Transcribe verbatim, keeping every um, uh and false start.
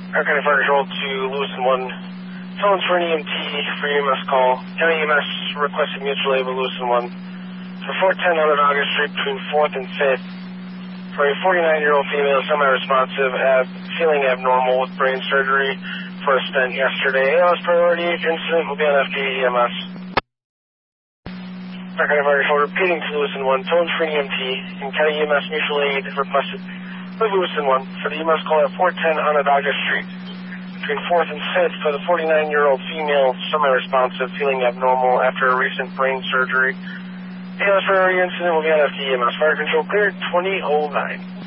Arcade Fire Control to Lewiston one. Phones for an E M T for E M S call. County E M S requested mutual aid with Lewiston one. For four ten hundred August Street between fourth and fifth. For a forty-nine-year-old female, semi-responsive, ab feeling abnormal with brain surgery for a stent yesterday. A L S priority incident will be on F D A E M S. Arcade Fire Control repeating to Lewiston one. Phones for an E M T and County E M S mutual aid requested with Lewiston one for the E M S call at four ten hundred August Street between fourth and fifth for the forty-nine-year-old female, semi-responsive, feeling abnormal after a recent brain surgery. A L S priority incident will be on F D A E M S. Fire Control cleared twenty oh nine.